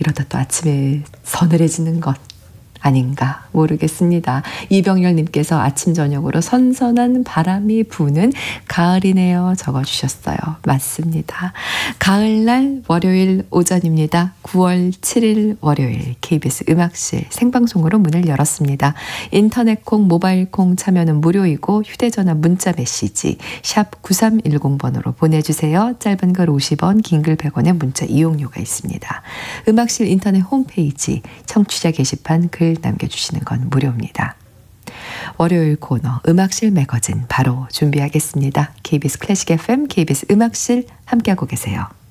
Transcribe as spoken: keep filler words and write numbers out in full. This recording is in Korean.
이러다 또 아침에 서늘해지는 것 아닌가 모르겠습니다. 이병열님께서 아침 저녁으로 선선한 바람이 부는 가을이네요 적어주셨어요. 맞습니다. 가을날 월요일 오전입니다. 구월 칠일 월요일 케이비에스 음악실 생방송으로 문을 열었습니다. 인터넷 콩, 모바일 콩 참여는 무료이고 휴대전화 문자 메시지 샵 구삼일공 번으로 보내주세요. 짧은 글 오십 원, 긴 글 백 원의 문자 이용료가 있습니다. 음악실 인터넷 홈페이지 청취자 게시판 글 남겨주시는 건 무료입니다. 월요일 코너 음악실 매거진 바로 준비하겠습니다. 케이비에스 클래식 에프엠, 케이비에스 음악실 함께하고 계세요.